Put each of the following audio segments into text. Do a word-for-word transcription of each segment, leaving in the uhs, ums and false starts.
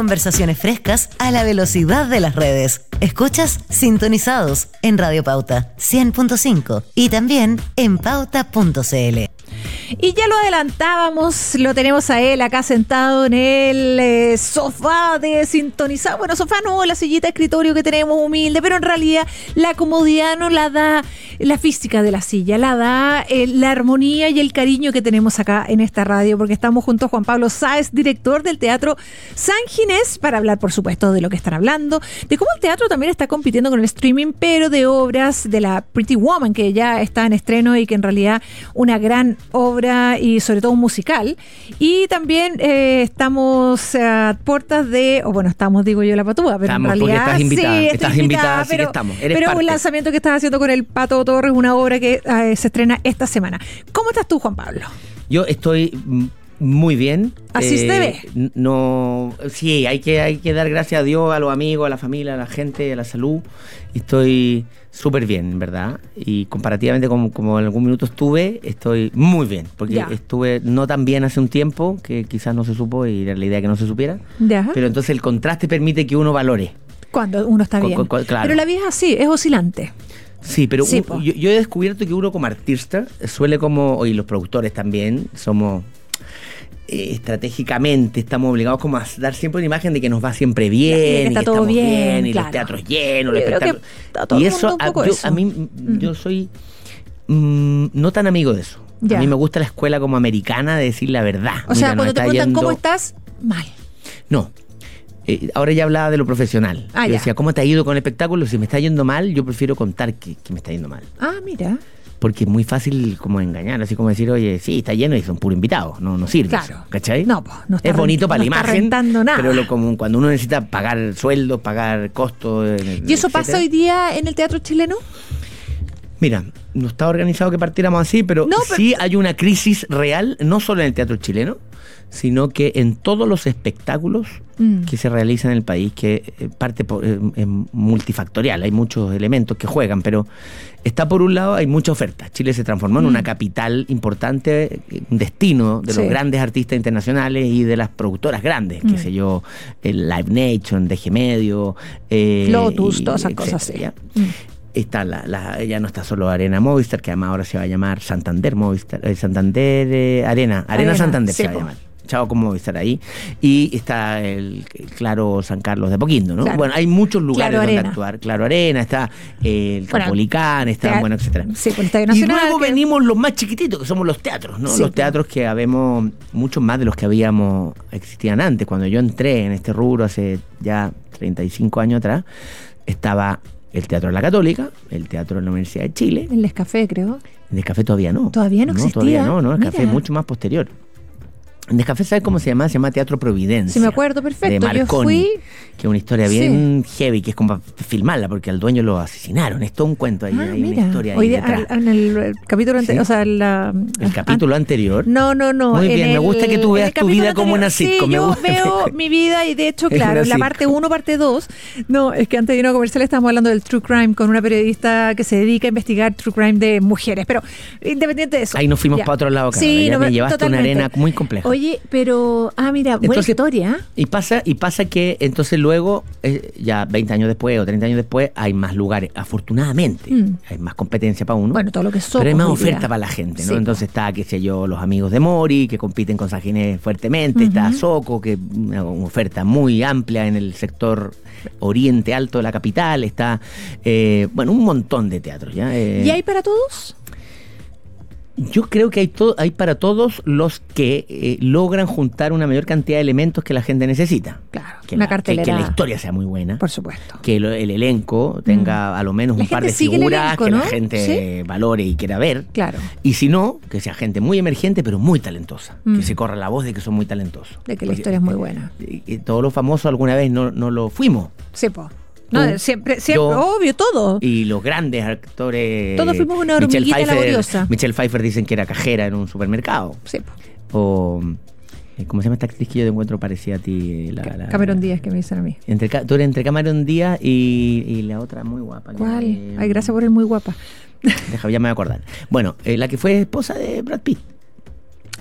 Conversaciones frescas a la velocidad de las redes. Escuchas Sintonizados en Radio Pauta cien punto cinco y también en pauta punto c l. Y ya lo adelantábamos, lo tenemos a él acá sentado en el eh, sofá de Sintonizado. Bueno, sofá no, la sillita de escritorio que tenemos humilde, pero en realidad la comodidad no la da la física de la silla, la da eh, la armonía y el cariño que tenemos acá en esta radio, porque estamos junto a Juan Pablo Sáez, director del Teatro San Ginés, para hablar, por supuesto, de lo que están hablando, de cómo el teatro también está compitiendo con el streaming, pero de obras de la Pretty Woman, que ya está en estreno y que en realidad una gran obra y sobre todo un musical. Y también eh, estamos a puertas de, o bueno, estamos, digo yo, la patúa, pero estamos, en realidad estás invitada, sí, estás invitada, invitada, así pero, que estamos. Eres pero parte. un lanzamiento que estás haciendo con el Pato Torres, una obra que eh, se estrena esta semana. ¿Cómo estás tú, Juan Pablo? Yo estoy muy bien. Así eh, se ve. No, sí, hay que, hay que dar gracias a Dios, a los amigos, a la familia, a la gente, a la salud. Estoy súper bien, en verdad. Y comparativamente como, como en algún minuto estuve, estoy muy bien. Porque ya. estuve no tan bien hace un tiempo, que quizás no se supo y era la idea que no se supiera. Ya. Pero entonces el contraste permite que uno valore. Cuando uno está bien. Con, con, claro. Pero la vida es así, es oscilante. Sí, pero sí, un, yo, yo he descubierto que uno como artista suele como, y los productores también, somos eh, estratégicamente, estamos obligados como a dar siempre una imagen de que nos va siempre bien, que y está que todo estamos bien, bien, y claro. los teatros llenos, los yo espectáculos. Y eso, a, yo, eso, a mí, mm. yo soy mm, no tan amigo de eso. Ya. A mí me gusta la escuela como americana de decir la verdad. O sea, Mira, cuando te preguntan yendo... cómo estás, mal. No. Eh, ahora ya hablaba de lo profesional. Ah, yo ya. decía, ¿cómo te ha ido con el espectáculo? Si me está yendo mal, yo prefiero contar que, que me está yendo mal. Ah, mira. Porque es muy fácil como engañar, así como decir, oye, sí, está lleno y son puros invitados, no, no sirve. Claro. Eso, ¿cachai? No, pues, no está es bonito rent- para no la imagen, está nada. pero lo común, cuando uno necesita pagar sueldos, pagar costos. ¿Y eso etcétera? Pasa hoy día en el teatro chileno? Mira, no está organizado que partiéramos así, pero, no, pero sí hay una crisis real, no solo en el teatro chileno, sino que en todos los espectáculos mm. que se realizan en el país, que eh, parte por, eh, es multifactorial, hay muchos elementos que juegan, pero está por un lado, hay mucha oferta. Chile se transformó mm. en una capital importante, un destino de los sí. grandes artistas internacionales y de las productoras grandes, mm. qué sé yo, el Live Nation, D G Medio, eh, Lotus, y, todas esas cosas así. Mm. Está la, la, ya no está solo Arena Movistar, que además ahora se va a llamar Santander Movistar, eh, Santander eh, Arena, Arena, Arena Santander sí, se va a llamar. Chao, ¿cómo voy a estar ahí? Y está el, el Claro San Carlos de Apoquindo, ¿no? Claro. Bueno, hay muchos lugares claro, donde Arena. actuar. Claro Arena, está eh, el Capolicán, está, teatro, bueno, etcétera. Sí, el Estadio Nacional. Y luego que... venimos los más chiquititos, que somos los teatros, ¿no? Sí. Los teatros que habemos, muchos más de los que habíamos, existían antes. Cuando yo entré en este rubro hace ya treinta y cinco años atrás, estaba el Teatro de la Católica, el Teatro de la Universidad de Chile. El Nescafé, creo. El Nescafé todavía no. ¿Todavía no, no existía? Todavía no, no, el Nescafé es mucho más posterior. El Nescafé, ¿sabes cómo se llama? Se llama Teatro Providencia. Sí, me acuerdo perfecto. De Marconi, yo fui... que es una historia bien sí. heavy, que es como para filmarla, porque al dueño lo asesinaron. Es todo un cuento ahí, ah, hay mira. una historia Hoy ahí de, detrás. En el, el capítulo anterior, ¿sí? o sea, la, el capítulo an- anterior. No, no, no. Muy bien, el, me gusta que tú veas tu vida anterior, como una sitcom. Sí, me yo gusta. veo mi vida y de hecho, claro, en la parte uno, parte dos. No, es que antes de irnos a comercial estábamos hablando del True Crime con una periodista que se dedica a investigar True Crime de mujeres, pero independiente de eso. Ahí nos fuimos ya. para otro lado, Carla. Sí, ya no, me llevaste totalmente. una arena muy compleja. Oye, pero, ah, mira, buena entonces, historia. Y pasa, y pasa que entonces luego, eh, ya veinte años después o treinta años después, hay más lugares, afortunadamente. Mm. Hay más competencia para uno. Bueno, todo lo que somos. Pero hay más oferta para la gente, ¿no? Sí, entonces está, qué sé yo, los amigos de Mori, que compiten con San Ginés fuertemente. Uh-huh. Está Soco, que una, una oferta muy amplia en el sector oriente alto de la capital. Está, eh, bueno, un montón de teatros, ¿ya? Eh, ¿Y hay para todos? Yo creo que hay, to- hay para todos los que eh, logran juntar una mayor cantidad de elementos que la gente necesita. Claro, que una la, cartelera. Que, que la historia sea muy buena. Por supuesto. Que lo, el elenco tenga mm. a lo menos la un par de elenco, figuras que ¿no? la gente ¿Sí? valore y quiera ver. Claro. Y si no, que sea gente muy emergente pero muy talentosa. Mm. Que se corra la voz de que son muy talentosos. De que Porque, la historia es muy buena. Y, y todos los famosos alguna vez no, no lo fuimos. Sí, po. No, Tú, siempre, siempre, yo, obvio, todo. Y los grandes actores. Todos fuimos una hormiguita laboriosa. Michelle Pfeiffer dicen que era cajera en un supermercado. Sí. O. ¿Cómo se llama esta actriz que yo te encuentro parecida a ti? La, la, Cameron Díaz, que me dicen a mí. Entre, tú eres entre Cameron Díaz y, y la otra muy guapa. ¿Cuál? Que, Ay, gracias por el muy guapa. Deja, ya me voy a acordar. Bueno, eh, la que fue esposa de Brad Pitt.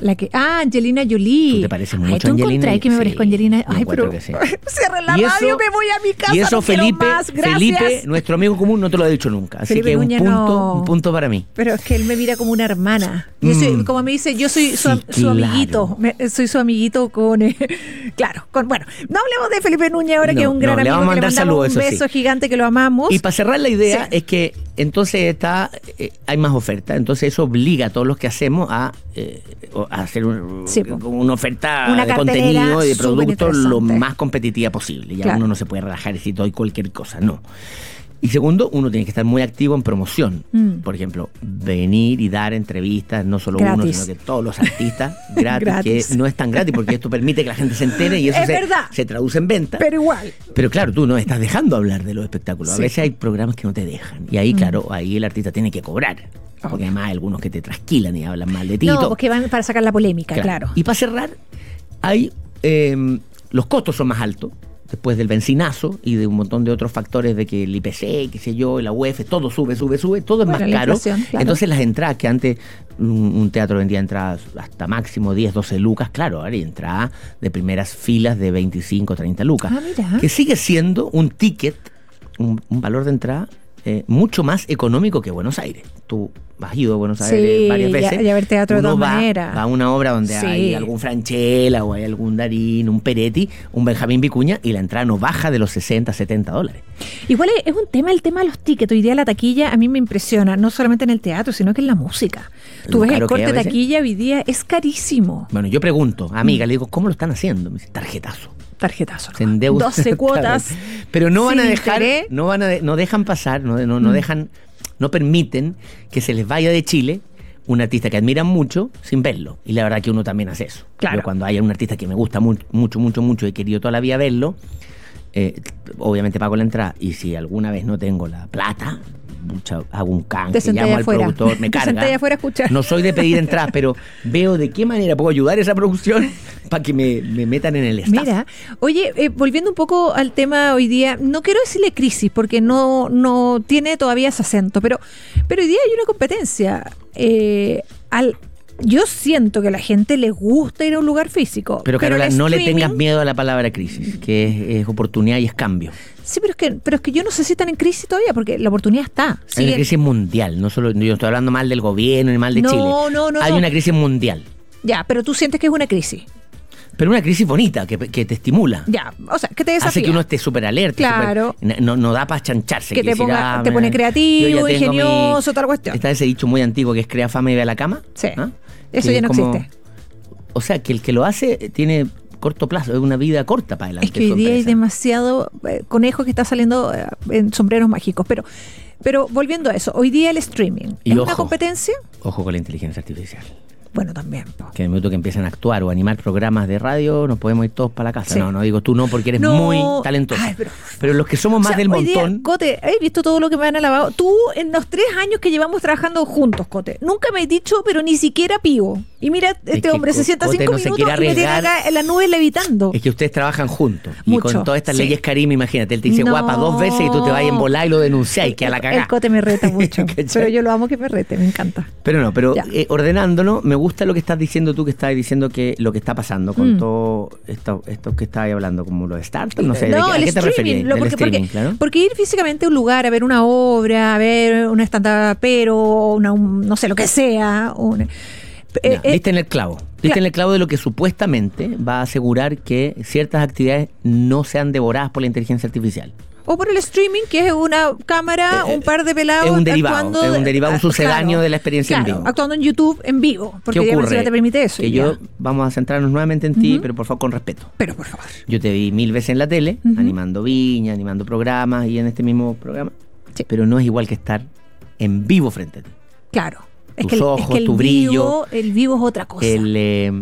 La que, ah, Angelina Jolie. ¿Tú te pareces mucho Ay, ¿tú a Angelina? encontrás que me Sí, parezco a Angelina? yo Ay, pero encuentro que sí. cierre la Y radio, eso- me voy a mi casa. Y eso no quiero Felipe, más, gracias. Felipe, nuestro amigo común, no te lo ha dicho nunca. Así Felipe que un Núñez punto, no. un punto para mí. Pero es que él me mira como una hermana. Yo soy, Mm. como me dice, yo soy su, Sí, su claro. amiguito. Me- soy su amiguito con. eh, claro, con. Bueno, no hablemos de Felipe Núñez ahora, No, que es un gran no, le amigo. vamos a que le mandar mandamos saludos, un eso beso sí. gigante, que lo amamos. Y para cerrar la idea Sí. es que entonces está eh, hay más oferta, entonces eso obliga a todos los que hacemos a, eh, a hacer un- Sí, po. una oferta Una de cartelera contenido y de súper productos lo interesante. más competitiva posible. Ya Claro. uno no se puede relajar y decir doy cualquier cosa, no. Y segundo, uno tiene que estar muy activo en promoción. Mm. Por ejemplo, venir y dar entrevistas, no solo uno, Gratis. sino que todos los artistas, gratis, Gratis. que no es tan gratis porque esto permite que la gente se entere y eso Es se, verdad. se traduce en venta. Pero igual. Pero claro, tú no estás dejando hablar de los espectáculos. A Sí. veces hay programas que no te dejan. Y ahí, claro, ahí el artista tiene que cobrar. Porque Obvio. además hay algunos que te trasquilan y hablan mal de ti. y No, todo. porque van para sacar la polémica, claro. Y para cerrar, hay eh, los costos son más altos. Después del benzinazo y de un montón de otros factores de que el I P C, qué sé yo, la U E F, todo sube, sube, sube, todo es Bueno, más la caro. inflación, claro. Entonces las entradas que antes un, un teatro vendía entradas hasta máximo diez, doce lucas, claro, ahora hay entradas de primeras filas de veinticinco, treinta lucas. Ah, mira. Que sigue siendo un ticket, un, un valor de entrada eh, mucho más económico que Buenos Aires. Tú has ido a Buenos Sí, Aires varias ya- veces. ya ver teatro de Uno todas va, maneras. va a una obra donde Sí. hay algún Franchella o hay algún Darín, un Peretti, un Benjamín Vicuña y la entrada no baja de los sesenta, setenta dólares. Igual es, es un tema el tema de los tickets. Hoy día la taquilla a mí me impresiona, no solamente en el teatro, sino que en la música. Tú Lo ves el caro que corte es a de veces. taquilla hoy día, es carísimo. Bueno, yo pregunto, amiga, Mm. le digo, ¿cómo lo están haciendo? Me dice, tarjetazo. Tarjetazo. Se endeudan. doce cuotas. Pero no van sin a dejar, interés. no van a de- no dejan pasar, no, no, no Mm. dejan, no permiten que se les vaya de Chile un artista que admiran mucho sin verlo. Y la verdad que uno también hace eso. Claro. Yo cuando hay un artista que me gusta mu- mucho, mucho, mucho, he querido toda la vida verlo, eh, obviamente pago la entrada. Y si alguna vez no tengo la plata, mucha, hago un Te canje, sentáis llamo al afuera. productor, me Te carga. sentáis afuera a escuchar. No soy de pedir entradas, pero veo de qué manera puedo ayudar a esa producción para que me, me metan en el staff. Mira, oye, eh, volviendo un poco al tema hoy día, no quiero decirle crisis porque no, no tiene todavía ese acento, pero, pero hoy día hay una competencia. Eh, al, yo siento que a la gente le gusta ir a un lugar físico. Pero Carola, el no le streaming- tengas miedo a la palabra crisis, que es, es oportunidad y es cambio. Sí, pero es que, pero es que yo no sé si están en crisis todavía, porque la oportunidad está. Hay una Siguen- crisis mundial, no solo, yo no estoy hablando mal del gobierno ni mal de No, Chile. no, no, Hay no. una crisis mundial, Ya, pero tú sientes que es una crisis. pero una crisis bonita, que, que te estimula. Ya, o sea, que te desafía. Hace que uno esté súper alerta. Claro. súper- no, no da para chancharse. Que te decir, ponga- ah, te pone me- creativo, yo ya tengo mi- ingenioso, tal cuestión. Está ese dicho muy antiguo que es crea fama y ve a la cama. Sí. ¿Ah? Eso Que ya es no como- existe. O sea, que el que lo hace tiene corto plazo, es una vida corta para adelante. Es que hoy su día hay empresa. demasiado eh, conejo que está saliendo eh, en sombreros mágicos. Pero, pero volviendo a eso, hoy día el streaming, Y ¿es una ojo. competencia? Ojo con la inteligencia artificial. Bueno, también. po. Que en el minuto que empiezan a actuar o animar programas de radio, nos podemos ir todos para la casa. Sí. No, no digo tú no, porque eres No. muy talentoso. Ay, pero, pero- los que somos O más sea, del hoy día, montón. Cote, ¿has visto todo lo que me han alabado? Tú, en los tres años que llevamos trabajando juntos, Cote, nunca me has dicho, pero ni siquiera pío. Y mira, este que hombre se Co- sienta Cote cinco no se minutos quiere y me tiene arriesgar. acá en la nube levitando. Es que ustedes trabajan juntos. Y Mucho, con todas estas sí. leyes Karim, imagínate, él te dice No. guapa dos veces y tú te vas en volar y lo denunciás y que a la El cagada. Cote me reta mucho. ¿Cachai? Pero yo lo amo que me rete, me encanta. Pero no, pero Ya. eh, ordenándolo, me gusta lo que estás diciendo tú, que estás diciendo que lo que está pasando con Mm. todo esto, esto que estabas hablando, como los startups, no sé, ¿de No, qué, ¿a el qué te streaming, referís? lo- Del porque, streaming, porque- claro. porque ir físicamente a un lugar a ver una obra, a ver una stand-up, pero una, un- no sé, lo que sea. un- eh, Ya, eh, diste en el clavo. Diste Cla- en el clavo de lo que supuestamente va a asegurar que ciertas actividades no sean devoradas por la inteligencia artificial. o por el streaming, que es una cámara, Eh, un par de pelados es un derivado, actuando es un derivado, un ah, sucedáneo claro, de la experiencia en claro, vivo. actuando en YouTube en vivo, porque ¿Qué ya ocurre? te permite eso. Que ya. yo, vamos a centrarnos nuevamente en ti, Ujú. pero por favor con respeto. Pero por favor. Yo te vi mil veces en la tele, Ujú. animando viña, animando programas y en este mismo programa, Sí. pero no es igual que estar en vivo frente a ti. Claro. Es Tus que, el- ojos, es que el tu brillo, vivo, el vivo es otra cosa. El, eh,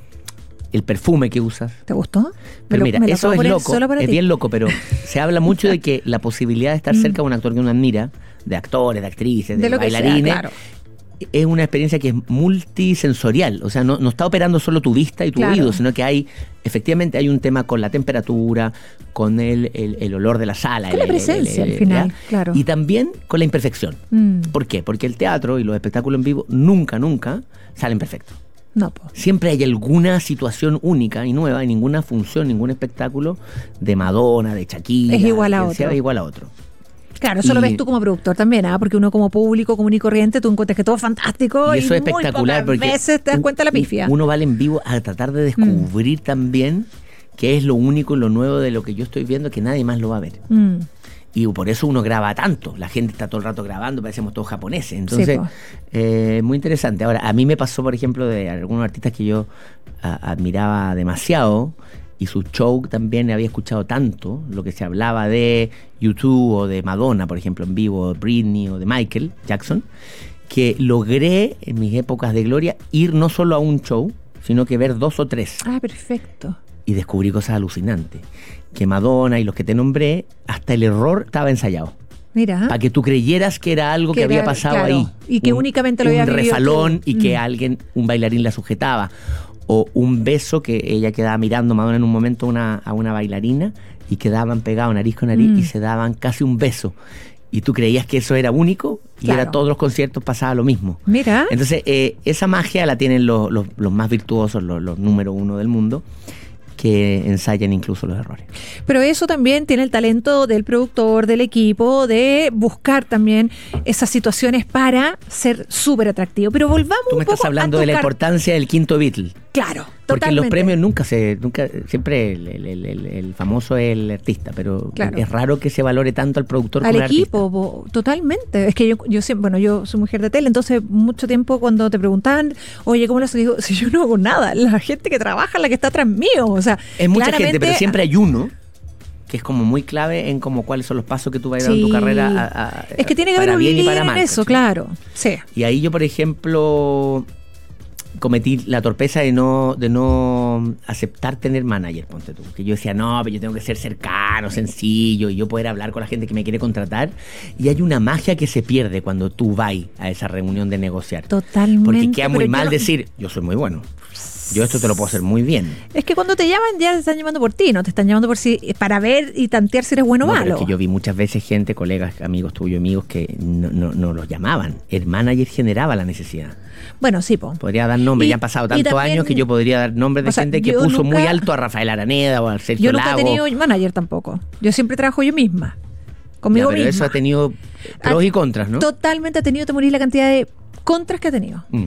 el perfume que usas. ¿Te gustó? Me Pero lo- mira, me lo eso puedo es poner loco, solo para es ti. bien loco, pero se habla mucho de que la posibilidad de estar cerca de un actor que uno admira, de actores, de actrices, de, De lo que sea, bailarines, claro. es una experiencia que es multisensorial. O sea, no, no está operando solo tu vista y tu Claro. oído, sino que hay, efectivamente, hay un tema con la temperatura, con el, el, el olor de la sala. Con el- la el- el- presencia, el- al final, ¿ya? claro. Y también con la imperfección. Mm. ¿Por qué? Porque el teatro y los espectáculos en vivo nunca, nunca salen perfectos. No, po. Siempre hay alguna situación única y nueva, y ninguna función, ningún espectáculo de Madonna, de Shakira, es igual a otro. Sea, es igual a otro. Claro, eso y, lo ves tú como productor también, ¿ah? ¿eh? Porque uno como público, común y corriente, tú encuentras que todo es fantástico y eso y es espectacular, muy pocas veces te das cuenta de la pifia. Uno va al en vivo a tratar de descubrir mm. también qué es lo único y lo nuevo de lo que yo estoy viendo, que nadie más lo va a ver. Mm. Y por eso uno graba tanto. La gente está todo el rato grabando, parecemos todos japoneses. Entonces, sí, eh, muy interesante. Ahora, a mí me pasó, por ejemplo, de algunos artistas que yo a, admiraba demasiado, y su show también había escuchado tanto, lo que se hablaba de YouTube o de Madonna, por ejemplo, en vivo, o de Britney o de Michael Jackson, que logré, en mis épocas de gloria, ir no solo a un show, sino que ver dos o tres. Ah, perfecto. Y descubrí cosas alucinantes. Que Madonna y los que te nombré, hasta el error estaba ensayado. Mira. Para que tú creyeras que era algo que, que era, había pasado claro, ahí. Y que un, únicamente lo había vivido. Un refalón y mm. que alguien, un bailarín la sujetaba. O un beso que ella quedaba mirando, Madonna en un momento una, a una bailarina, y quedaban pegados nariz con nariz mm. y se daban casi un beso. Y tú creías que eso era único, y claro. era todos los conciertos pasaba lo mismo. Mira. Entonces, eh, esa magia la tienen los, los, los más virtuosos, los, los número uno del mundo, que ensayan incluso los errores. Pero eso también tiene el talento del productor, del equipo, de buscar también esas situaciones para ser súper atractivo. Pero volvamos un poco a Tú me estás hablando de la importancia del quinto Beatle. Claro, porque totalmente. En los premios nunca se, nunca, siempre el, el, el, el famoso es el artista, pero claro. es raro que se valore tanto al productor al como al equipo, artista. Bo, totalmente. Es que yo, yo siempre, bueno, yo soy mujer de tele, entonces mucho tiempo cuando te preguntaban, oye, ¿cómo lo haces? Digo, si yo no hago nada, la gente que trabaja es la que está atrás mío, o sea, es mucha gente, pero siempre hay uno que es como muy clave en como cuáles son los pasos que tú vas a dar sí. en tu carrera. A, a, es que tiene que haber un líder en eso, ¿sí? Claro. Sí. Y ahí yo, por ejemplo, cometí la torpeza de no de no aceptar tener manager, ponte tú. Que yo decía, no, pero yo tengo que ser cercano, sencillo, y yo poder hablar con la gente que me quiere contratar. Y hay una magia que se pierde cuando tú vas a esa reunión de negociar. Totalmente. Porque queda muy mal yo... decir, yo soy muy bueno. Yo esto te lo puedo hacer muy bien. Es que cuando te llaman ya te están llamando por ti, no te están llamando por si para ver y tantear si eres bueno o no, malo. Pero es que yo vi muchas veces gente, colegas, amigos tuyos, amigos, que no, no, no los llamaban. El manager generaba la necesidad. Bueno, sí, po. Podría dar nombres, ya han pasado tantos también, años que yo podría dar nombres de o sea, gente que puso nunca, muy alto a Rafael Araneda o a Sergio Lago. Yo nunca Lago. he tenido manager tampoco. Yo siempre trabajo yo misma. Conmigo ya, pero misma. Eso ha tenido pros ha, y contras, ¿no? Totalmente ha tenido, te morís la cantidad de contras que ha tenido. Mm.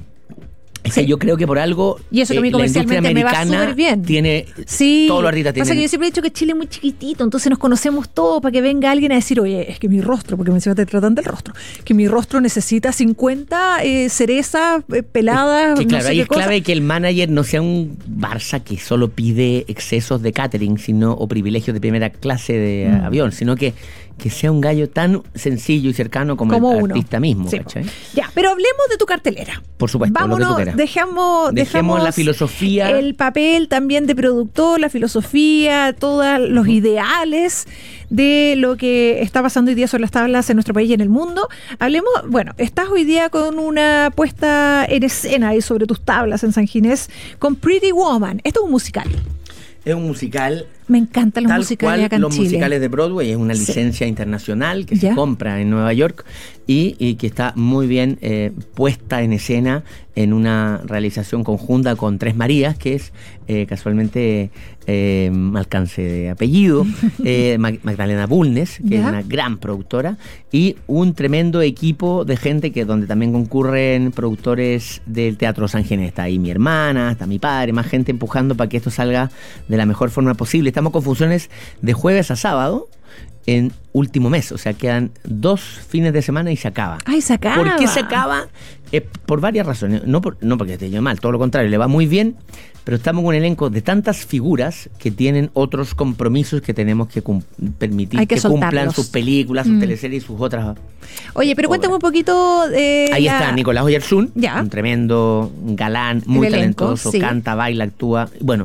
Es sí. que yo creo que por algo y eso que eh, la industria americana me bien. tiene sí. todos los artistas tienen. Pasa que yo siempre he dicho que Chile es muy chiquitito, entonces nos conocemos todos para que venga alguien a decir, oye, es que mi rostro, porque me encima te tratan del rostro, que mi rostro necesita cincuenta eh, cerezas eh, peladas. Que, no claro, sé ahí qué es cosa. clave que el manager no sea un Barça que solo pide excesos de catering, sino o privilegios de primera clase de mm. avión, sino que que sea un gallo tan sencillo y cercano como, como el uno. artista mismo. Sí. Ya, pero hablemos de tu cartelera. Por supuesto, vámonos, lo que tú quieras. Dejamos, dejemos dejamos la filosofía. El papel también de productor, la filosofía, todos los uh-huh. ideales de lo que está pasando hoy día sobre las tablas en nuestro país y en el mundo. Hablemos, bueno, estás hoy día con una puesta en escena ahí sobre tus tablas en San Ginés con Pretty Woman. Esto es un musical. Es un musical. Me encantan los tal musicales cual acá en los Chile. musicales de Broadway, es una sí. licencia internacional que ¿Ya? se compra en Nueva York y, y que está muy bien eh, puesta en escena en una realización conjunta con Tres Marías, que es eh, casualmente eh, alcance de apellido, eh, Magdalena Bulnes, que ¿Ya? es una gran productora, y un tremendo equipo de gente que donde también concurren productores del Teatro San Ginés. Está ahí mi hermana, está mi padre, más gente empujando para que esto salga de la mejor forma posible. Estamos con funciones de jueves a sábado en último mes, o sea, quedan dos fines de semana y se acaba. ¡Ay, se acaba! ¿Por qué se acaba? Eh, por varias razones, no, por, no porque esté yo mal, todo lo contrario, le va muy bien, pero estamos con un elenco de tantas figuras que tienen otros compromisos que tenemos que cum- permitir Hay que, que cumplan sus películas, sus mm. teleseries y sus otras. Oye, pero cuéntame un poquito de Ahí la... está Nicolás Oyarzún, ya. un tremendo galán, muy El talentoso, elenco, sí. canta, baila, actúa, bueno.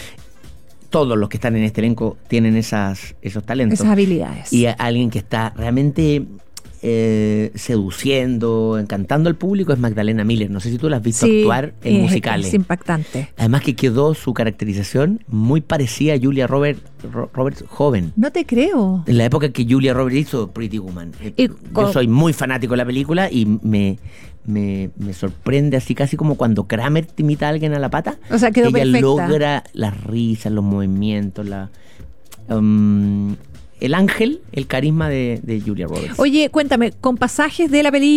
Todos los que están en este elenco tienen esas, esos talentos. Esas habilidades. Y a alguien que está realmente eh, seduciendo, encantando al público es Magdalena Miller. No sé si tú la has visto sí, actuar en es, musicales. Es impactante. Además que quedó su caracterización muy parecida a Julia Robert, Ro, Roberts joven. No te creo. En la época que Julia Roberts hizo Pretty Woman. Y, Yo con... soy muy fanático de la película y me... Me, me sorprende así casi como cuando Kramer te imita a alguien a la pata. O sea, quedó ella perfecta. logra las risas, los movimientos, la, um, el ángel, el carisma de, de Julia Roberts. Oye, cuéntame, con pasajes de la película